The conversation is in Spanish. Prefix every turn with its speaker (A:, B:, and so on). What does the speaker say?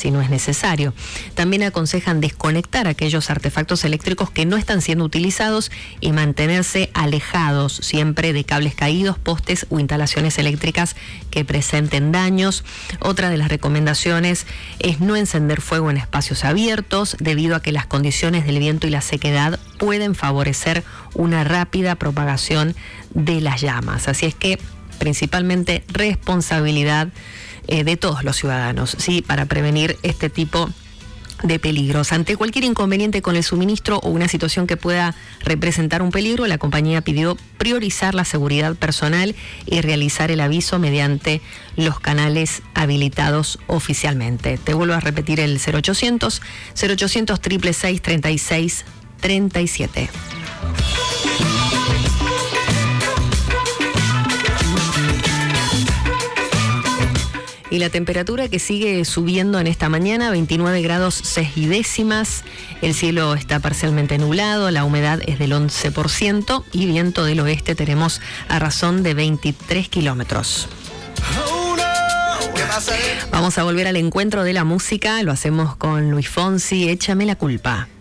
A: si no es necesario. También aconsejan desconectar aquellos artefactos eléctricos que no están siendo utilizados y mantenerse alejados siempre de cables caídos, postes o instalaciones eléctricas que presenten daños. Otra de las recomendaciones es no encender fuego en espacios abiertos, debido a que las condiciones del viento y la sequedad pueden favorecer una rápida propagación de las llamas. Así es que principalmente responsabilidad de todos los ciudadanos, ¿sí?, para prevenir este tipo de peligros. Ante cualquier inconveniente con el suministro o una situación que pueda representar un peligro, la compañía pidió priorizar la seguridad personal y realizar el aviso mediante los canales habilitados oficialmente. Te vuelvo a repetir el 0800 666 36 37. Y la temperatura que sigue subiendo en esta mañana, 29 grados 6 décimas, el cielo está parcialmente nublado, la humedad es del 11% y viento del oeste tenemos a razón de 23 kilómetros. Vamos a volver al encuentro de la música, lo hacemos con Luis Fonsi, Échame la culpa.